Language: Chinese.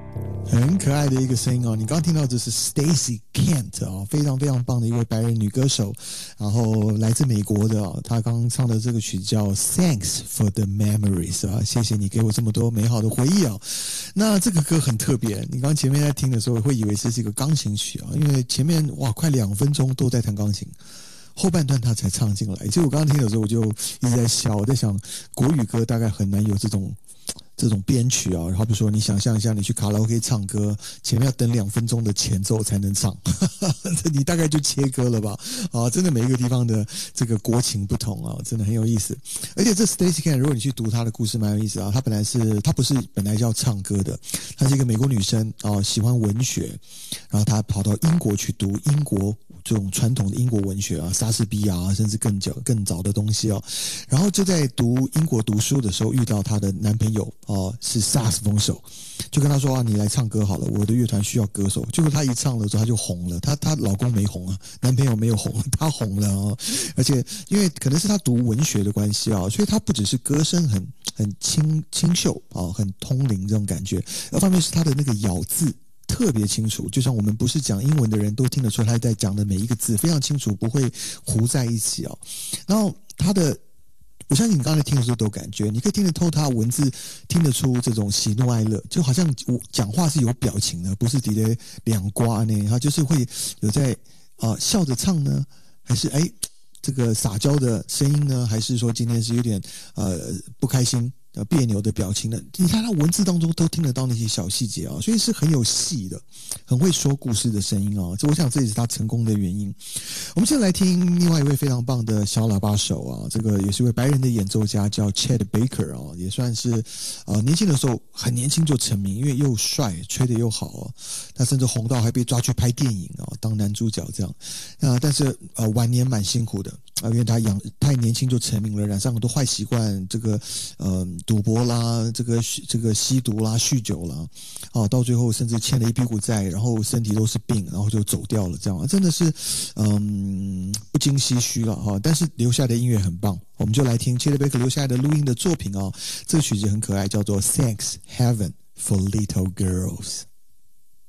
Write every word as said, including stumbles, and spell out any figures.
很可爱的一个声音哦，你刚刚听到这是 Stacey Kent 哦，非常非常棒的一位白人女歌手，然后来自美国的哦，她刚刚唱的这个曲叫 Thanks for the Memories 啊，谢谢你给我这么多美好的回忆哦。那这个歌很特别，你刚刚前面在听的时候会以为这是一个钢琴曲啊，因为前面哇快两分钟都在弹钢琴。后半段他才唱进来，其实我刚刚听的时候我就一直在笑，我在想国语歌大概很难有这种这种编曲啊，好比说你想象一下，你去卡拉 OK 唱歌，前面要等两分钟的前奏才能唱，你大概就切歌了吧？啊，真的每一个地方的这个国情不同啊，真的很有意思。而且这 Stacey Kent 如果你去读她的故事蛮有意思啊，她本来是她不是本来要唱歌的，她是一个美国女生啊，喜欢文学，然后她跑到英国去读英国这种传统的英国文学啊，莎士比亚啊，甚至更早更早的东西哦。然后就在读英国读书的时候，遇到她的男朋友哦，是萨克斯风手，就跟她说啊，你来唱歌好了，我的乐团需要歌手。结果她一唱了之后，她就红了。她她老公没红啊，男朋友没有红，她红了哦。而且因为可能是她读文学的关系啊，所以她不只是歌声很很清清秀啊，很通灵这种感觉，二方面是她的那个咬字特别清楚，就像我们不是讲英文的人都听得出他在讲的每一个字非常清楚，不会糊在一起哦。然后他的，我相信你刚才听的时候都有感觉，你可以听得透他文字，听得出这种喜怒哀乐，就好像我讲话是有表情的，不是底下两瓜呢，他就是会有在啊、呃、笑着唱呢，还是哎这个撒娇的声音呢，还是说今天是有点呃不开心？呃，别扭的表情呢？你看他文字当中都听得到那些小细节啊，所以是很有戏的，很会说故事的声音啊。这我想这也是他成功的原因。我们现在来听另外一位非常棒的小喇叭手啊，这个也是一位白人的演奏家，叫 Chet Baker 啊，也算是呃年轻的时候很年轻就成名，因为又帅，吹得又好啊。他甚至红到还被抓去拍电影啊，当男主角这样。啊、呃，但是呃晚年蛮辛苦的啊、呃，因为他养太年轻就成名了，染上很多坏习惯，这个呃。赌博啦，这个这个吸毒啦，酗酒啦，哦，到最后甚至欠了一屁股债，然后身体都是病，然后就走掉了，这样真的是嗯不经唏嘘了哈、哦。但是留下的音乐很棒，我们就来听 Chet Baker 留下来的录音的作品哦。这个曲子很可爱，叫做《Thanks Heaven for Little Girls》。